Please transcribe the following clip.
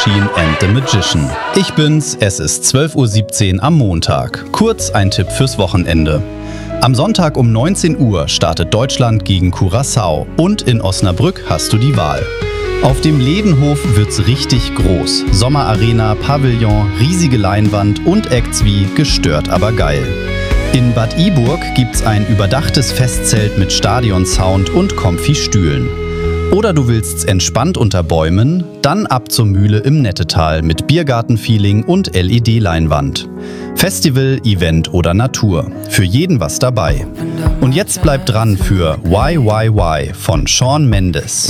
Machine and the Magician. Ich bin's, es ist 12:17 Uhr am Montag. Kurz ein Tipp fürs Wochenende. Am Sonntag um 19 Uhr startet Deutschland gegen Curaçao und in Osnabrück hast du die Wahl. Auf dem Ledenhof wird's richtig groß. Sommerarena, Pavillon, riesige Leinwand und Acts wie Gestört aber geil. In Bad Iburg gibt's ein überdachtes Festzelt mit Stadionsound und Comfy-Stühlen. Oder du willst's entspannt unter Bäumen? Dann ab zur Mühle im Nettetal mit Biergarten-Feeling und LED-Leinwand. Festival, Event oder Natur. Für jeden was dabei. Und jetzt bleibt dran für Why von Shawn Mendes.